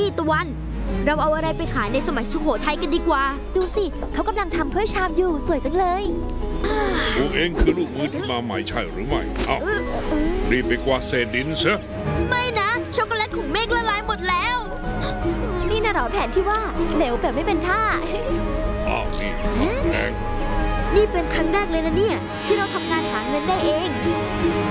นี่ตะวันเราเอาอะไรไปขายในสมัยสุโขทัยกันดีกว่าดูสิเขากำลังทำถ้วยชามอยู่สวยจังเลยพวกเองคือลูกมือที่มาใหม่ใช่หรือไม่เอ้ารีบไปกวาดเศษดินซะไม่นะช็อกโกแลตของเมฆละลายหมดแล้วนี่น่ะเหรอแผนที่ว่าเหลวแบบไม่เป็นท่าอ้าวนี่แดงนี่เป็นครั้งแรกเลยนะเนี่ยที่เราทำงานหาเงินได้เอง